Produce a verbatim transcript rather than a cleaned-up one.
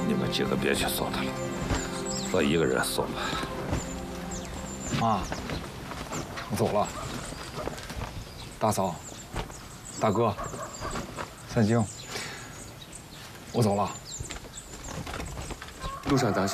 你们几个别去送他了，我一个人送吧。 妈，我走了。大嫂，大哥，三星，我走了。 路上当心。